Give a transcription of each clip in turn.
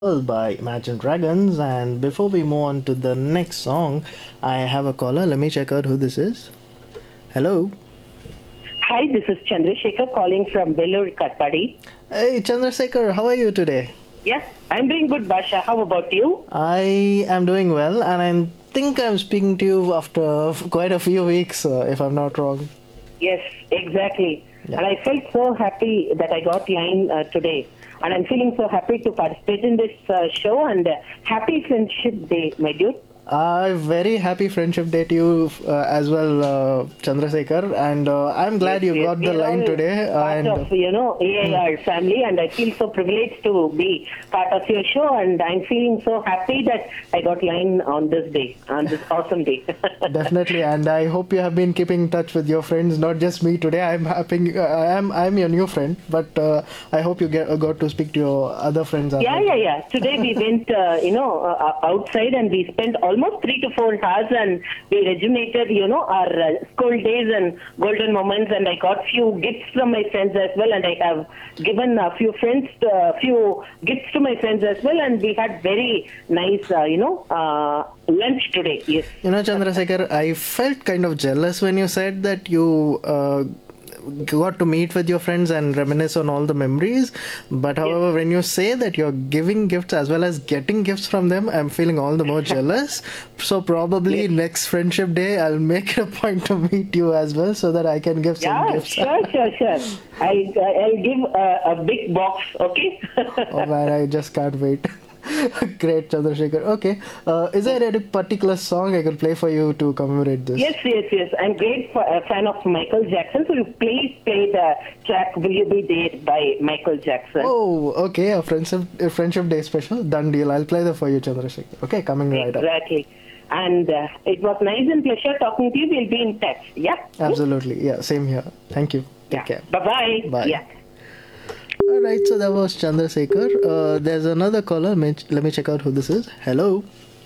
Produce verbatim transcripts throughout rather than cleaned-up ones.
World by Imagine Dragons. And before we move on to the next song, I have a caller. Let me check out who this is. Hello. Hi, this is Chandrasekhar calling from Vellore, Katpadi. Hey, Chandrasekhar, how are you today? Yes, I'm doing good, Basha. How about you? I am doing well, and I think I'm speaking to you after f- quite a few weeks, uh, if I'm not wrong. Yes, exactly. Yeah. And I felt so happy that I got line uh, today. And I'm feeling so happy to participate in this uh, show and uh, happy Friendship Day, my dude. Uh, very happy Friendship Day to you uh, as well, uh, Chandrasekhar. And uh, I'm glad Yes, you yes. got We the are line all today. part And of, you know, A I R family, and I feel so privileged to be part of your show, and I'm feeling so happy that I got line on this day, on this awesome day. definitely, and I hope you have been keeping in touch with your friends, not just me today. I'm happy. Uh, I am. I'm your new friend, but uh, I hope you get uh, got to speak to your other friends as Yeah, well. yeah, yeah. Today we went, uh, you know, uh, uh, outside, and we spent almost three to four hours, and we rejuvenated, you know, our uh, school days and golden moments. And I got few gifts from my friends as well, and I have given a few friends, a few gifts to my friends as well, and we had very nice, uh, you know, uh, lunch today. Yes. You know, Chandrasekhar, I felt kind of jealous when you said that you uh, got to meet with your friends and reminisce on all the memories. But however, when you say that you're giving gifts as well as getting gifts from them, I'm feeling all the more jealous. So probably Yes. next Friendship Day, I'll make it a point to meet you as well so that I can give some Yeah, gifts. sure, sure, sure. I I'll give a, a big box. Okay. Oh man, I just can't wait. Great, Chandrasekhar. Okay, uh, is there any particular song I can play for you to commemorate this? Yes, yes, yes. I'm great for, a fan of Michael Jackson. So you please play the track "Will You Be There" by Michael Jackson. Oh, okay, a friendship, a friendship day special. Done deal. I'll play that for you, Chandrasekhar. Okay, coming right up. Exactly. And uh, it was nice and pleasure talking to you. We'll be in touch. Yeah. Absolutely. Yeah, same here. Thank you. Take Yeah. care. Bye bye. Bye. Yeah. All right, so that was Chandrasekhar. Uh, there's another caller. Let me, let me check out who this is. Hello.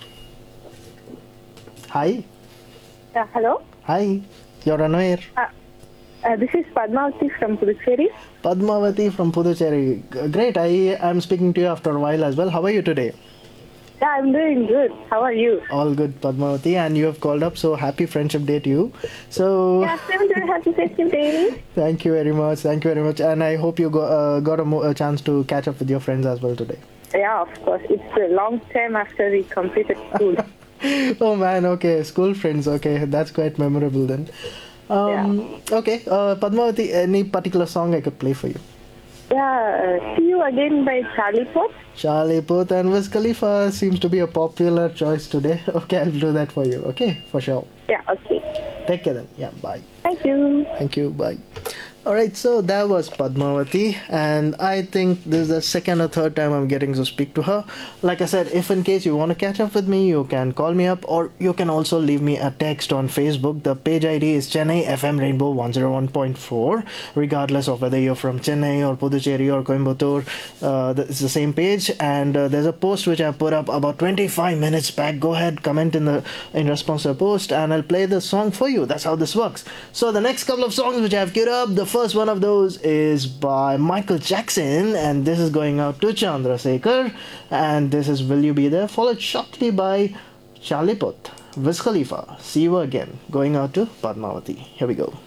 Hi. Uh, hello, Hi. You're on air. uh, uh, this is Padmavati from Puducherry. Padmavati from Puducherry. G- Great. I am speaking to you after a while as well. How are you today? Yeah, I'm doing good. How are you? All good, Padmavati, and you have called up, so happy Friendship Day to you. So, Yeah, same to you. Happy festive day. thank you very much, thank you very much, and I hope you go, uh, got a, mo- a chance to catch up with your friends as well today. Yeah, of course. It's a long time after we completed school. Oh man, okay, school friends, okay, that's quite memorable then. Um, Okay, uh, Padmavati, any particular song I could play for you? Yeah, uh, See You Again by Charlie Puth. Charlie Puth and Wiz Khalifa seems to be a popular choice today. Okay, I'll do that for you, okay, for sure. Yeah, okay. Take care then, yeah, bye. Thank you. Thank you. Bye. Alright, so that was Padmavati, and I think this is the second or third time I'm getting to speak to her. Like I said, if in case you want to catch up with me, you can call me up, or you can also leave me a text on Facebook. The page I D is Chennai F M Rainbow one oh one point four. Regardless of whether you're from Chennai or Puducherry or Coimbatore, uh, it's the same page. And uh, there's a post which I put up about twenty-five minutes back. Go ahead, comment in the in response to the post, and I'll play the song for you. That's how this works. So the next couple of songs which I've queued up, the first one of those is by Michael Jackson, and this is going out to Chandrasekhar, and this is Will You Be There, followed shortly by Charlie Puth, Wiz Khalifa, See You Again, going out to Padmavati. Here we go.